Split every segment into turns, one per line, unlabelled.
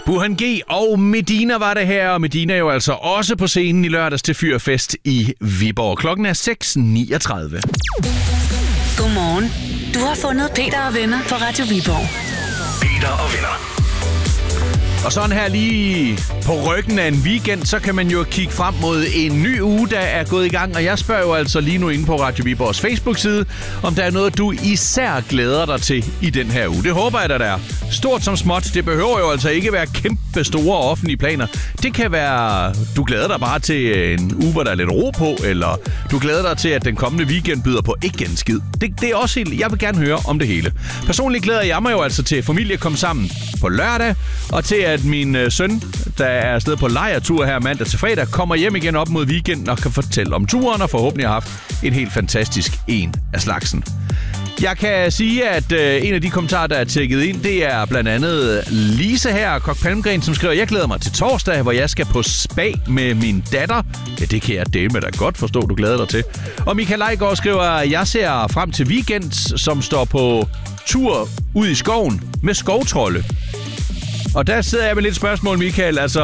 Burhan G og Medina var det her, og Medina er jo altså også på scenen i lørdags til Fyrfest i Viborg. Klokken er 6:39.
Godmorgen. Du har fundet Peter og venner på Radio Viborg.
Peter og venner. Og sådan her lige på ryggen af en weekend, så kan man jo kigge frem mod en ny uge, der er gået i gang. Og jeg spørger jo altså lige nu inde på Radio Viborgs Facebook-side, om der er noget, du især glæder dig til i den her uge. Det håber jeg, der er. Stort som småt. Det behøver jo altså ikke være kæmpe store offentlige planer. Det kan være, du glæder dig bare til en uge, hvor der er lidt ro på, eller du glæder dig til, at den kommende weekend byder på ikke en skid. Det er også helt. Jeg vil gerne høre om det hele. Personligt glæder jeg mig jo altså til, at familie kom sammen på lørdag, og til at min søn, der er afsted på lejretur her mandag til fredag, kommer hjem igen op mod weekenden og kan fortælle om turen, og forhåbentlig har haft en helt fantastisk en af slagsen. Jeg kan sige, at en af de kommentarer, der er tækket ind, det er blandt andet Lise her, Kok Palmgren, som skriver, jeg glæder mig til torsdag, hvor jeg skal på spa med min datter. Ja, det kan jeg dele da godt forstå, du glæder dig til. Og Michael Leigård skriver, jeg ser frem til weekend, som står på tur ud i skoven med skovtrolde. Og der sidder jeg med lidt spørgsmål, Michael. Altså,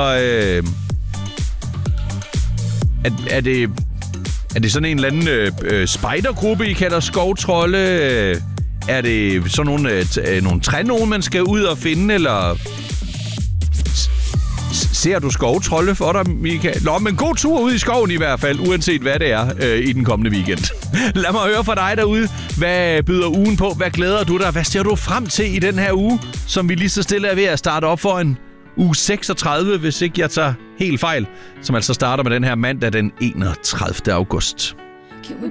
er det sådan en eller anden spejdergruppe, I kalder skovtrolde? Er det sådan nogle trænogen, man skal ud og finde, eller ser du skovtrolde for dig, Michael? Nå, men god tur ud i skoven i hvert fald, uanset hvad det er i den kommende weekend. Lad mig høre fra dig derude. Hvad byder ugen på? Hvad glæder du dig? Hvad ser du frem til i den her uge, som vi lige så stille er ved at starte op for en uge 36, hvis ikke jeg tager helt fejl, som altså starter med den her mandag den 31. august.